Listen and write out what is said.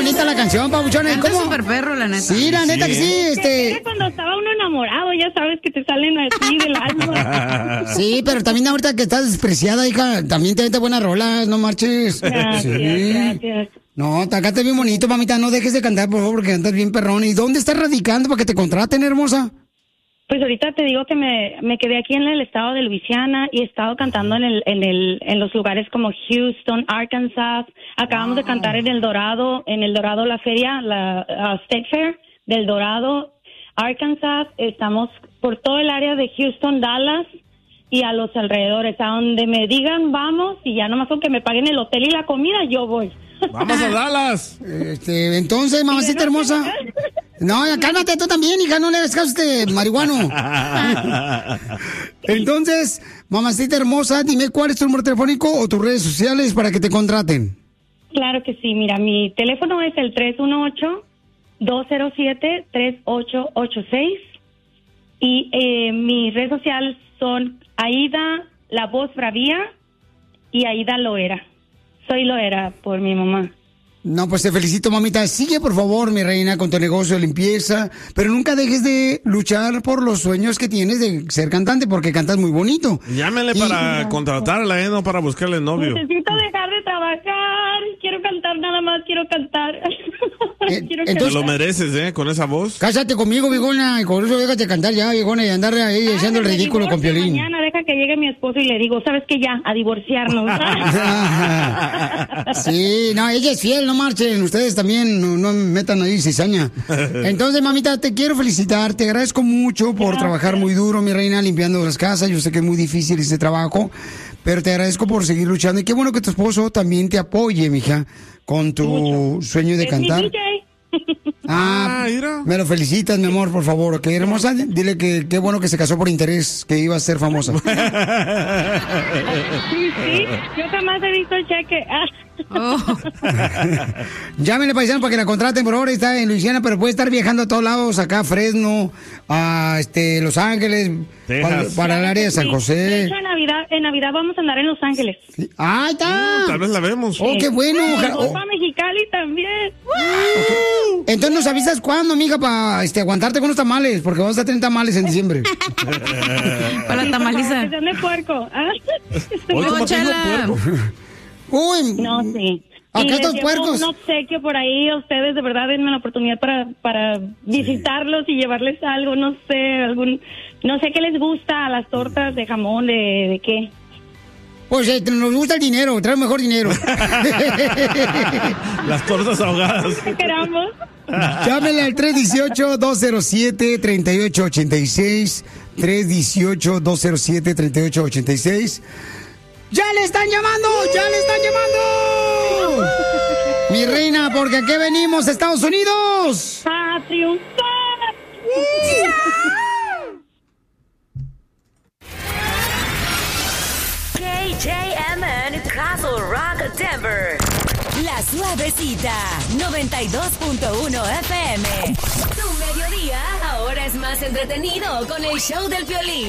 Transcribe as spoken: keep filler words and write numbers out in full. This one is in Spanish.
bonita la canción, papuchona. Canta ¿Cómo? súper perro, la neta. Sí, la neta que sí, este... Era cuando estaba uno enamorado, ya sabes que te salen así del alma. Sí, pero también ahorita que estás despreciada, hija, también te vete buenas rolas, no marches. Gracias, sí. gracias. No, te cantas bien bonito, mamita, no dejes de cantar, por favor, porque cantas bien perrón. ¿Y dónde estás radicando para que te contraten, hermosa? Pues ahorita te digo que me, me quedé aquí en el estado de Luisiana y he estado cantando en el, en el, en los lugares como Houston, Arkansas. Acabamos wow. de cantar en El Dorado, en El Dorado la feria, la uh, State Fair del Dorado, Arkansas. Estamos por todo el área de Houston, Dallas y a los alrededores. A donde me digan vamos y ya nomás con que me paguen el hotel y la comida, yo voy. ¡Vamos a Dallas! Este, entonces, mamacita hermosa... No, cálmate tú también, hija, no le hagas caso a este marihuano. Entonces, mamacita hermosa, dime cuál es tu número telefónico o tus redes sociales para que te contraten. Claro que sí, mira, mi teléfono es el tres uno ocho, dos cero siete, tres ocho ocho seis y eh, mis redes sociales son Aida, la voz bravía y Aida Loera. Soy Loera por mi mamá. No, pues te felicito, mamita. Sigue, por favor, mi reina, con tu negocio de limpieza, pero nunca dejes de luchar por los sueños que tienes de ser cantante, porque cantas muy bonito. Llámele y... para contratarla, ¿eh? No para buscarle novio. Necesito dejar de trabajar. Quiero cantar nada más, quiero cantar. Eh, quiero Te cantar. lo mereces, ¿eh? Con esa voz. Cásate conmigo, viejona, y con eso déjate cantar ya, viejona, y andar ahí Ay, haciendo el ridículo con Piolín. Mañana deja que llegue mi esposo y le digo, ¿sabes qué? Ya, a divorciarnos. Sí, no, ella es fiel, no marchen. Ustedes también no, no metan ahí cizaña. Entonces, mamita, te quiero felicitar. Te agradezco mucho por Gracias. trabajar muy duro, mi reina, limpiando las casas. Yo sé que es muy difícil ese trabajo, pero te agradezco por seguir luchando. Y qué bueno que tu esposo también te apoye, mija, con tu mucho. sueño de es cantar. Mi D J. Ah, mira. Me lo felicitas, mi amor, por favor. Ok, hermosa, dile que qué bueno que se casó por interés, que iba a ser famosa. Sí, sí, yo jamás he visto el cheque. Ah. Oh. Llámenle, paisano, para que la contraten. Por ahora está en Luisiana, pero puede estar viajando a todos lados, acá a Fresno, a este Los Ángeles, para, para el área de San José. De hecho, en Navidad, en Navidad vamos a andar en Los Ángeles. Sí. ¡Ah, está! Uh, tal vez la vemos. ¡Oh, qué bueno! Vamos a Mexicali también. Okay. Entonces nos avisas cuándo, amiga, para este, aguantarte con los tamales, porque vamos a tener tamales en diciembre. Para la tamaliza. Que sean de puerco. Ah. Oye, ¿cómo te digo puerco? Uy, no, sí. Acá estos puercos. Un obsequio por ahí a ustedes, de verdad, denme la oportunidad para, para visitarlos y llevarles algo, no sé, algún, no sé qué les gusta, a las tortas de jamón, de, de qué. Pues eh, nos gusta el dinero, trae mejor dinero. Las tortas ahogadas. ¿Qué queramos? Llámele al tres uno ocho, dos cero siete, tres ocho ocho seis, tres uno ocho, dos cero siete, tres ocho ocho seis. ¡Ya le están llamando! ¡Ya le están llamando! Mi reina, porque aquí venimos, Estados Unidos. ¡A triunfar! K J M N Castle Rock, Denver. La Suavecita, noventa y dos punto uno F M. Tu mediodía ahora es más entretenido con el show del Piolín.